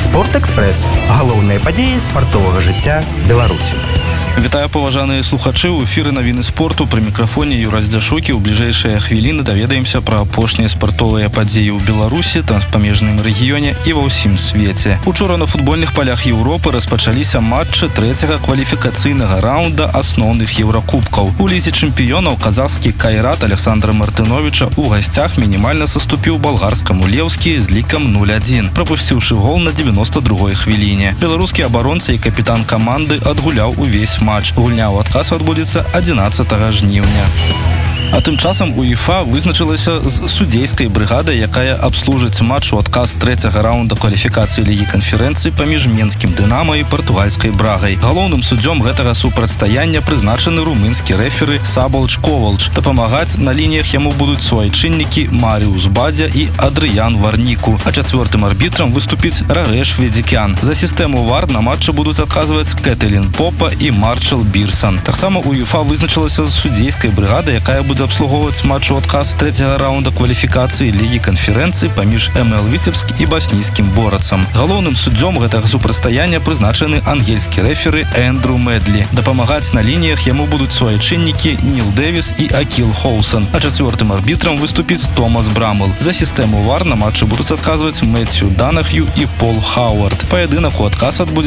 Спортэкспрэс. Галоўныя падзеі спартовага жыцця Беларусі. Вітаю, паважаныя слухачы, у эфіры навіны спорту, пры мікрафоне Юрай Здашукі. У бліжэйшыя хвіліны даведаемся пра апошнія спартовыя падзеі ў Беларусі, транспамежным рэгіёне і ва ўсім свеце. Учора на футбольных палях Еўропы распачаліся матчы трэцяга кваліфікацыйнага раунда асноўных еўракубкаў. У лізе чэмпіёнаў казахскі Кайрат Александра Мартыновича у гасцях мінімальна саступіў балгарскаму Леўскі з лікам 0-1, прапусціўшы гол на 92-й хвіліне. Беларускі абаронца і капітан каманды адгуляў увесь матч. Гульня ў адказ адбудзецца 11 жніўня. А тым часам УЕФА вызначылася з судзейскай брыгадай, якая абслужыць матч у адказ трэцяга раунда кваліфікацыі лігі канферэнцыі паміж менскім Дынамо і партугальскай Брагай. Галоўным суддзём гэтага супрацьстаяння прызначаны румынскі рэферы Сабалч Ковалч. Дапамагаць на лініях яму будуць суайчыннікі Маріус Бадзя і Адрыян Варніку. А чацвёртым арбітрам выступіць Рарэш Ведзікян. За сістэму ВАР на матчы будуць адказваць Кэтэлін Попа і Марчал Бірсан. Таксама УЕФА вызначылася з судзейскай брыгадай, якая будзе абслугоўваць матч у адказ трэцяга раунда кваліфікацыі лігі канферэнцыі паміж МЛ Віцебск і баснійскім Борацам. Галоўным суддзём гэтага супрацьстаяння прызначаны ангельскі рэферы Эндру Медлі. Дапамагаць на лініях яму будуць суайчыннікі Ніл Дэвіс і Акіл Хоусон. А чацвёртым арбітрам выступіць Томас Брамел. За сістэму ВАР на матчы будуць адказваць Мэцью Данахью і Пол Хауард. Паядынак у адказ адбудзецца